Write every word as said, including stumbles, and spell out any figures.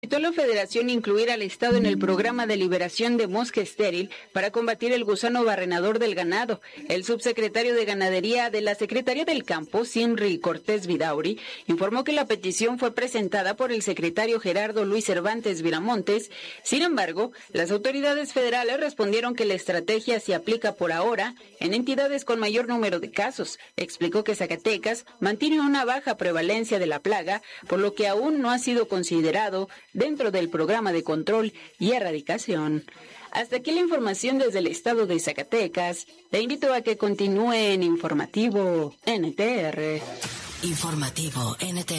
Solicitó la Federación incluir al Estado en el programa de liberación de mosca estéril para combatir el gusano barrenador del ganado. El subsecretario de Ganadería de la Secretaría del Campo, Sinri Cortés Vidauri, informó que la petición fue presentada por el secretario Gerardo Luis Cervantes Viramontes. Sin embargo, las autoridades federales respondieron que la estrategia se aplica por ahora en entidades con mayor número de casos. Explicó que Zacatecas mantiene una baja prevalencia de la plaga, por lo que aún no ha sido considerado dentro del programa de control y erradicación. Hasta aquí la información desde el estado de Zacatecas. Te invito a que continúe en Informativo N T R. Informativo N T R.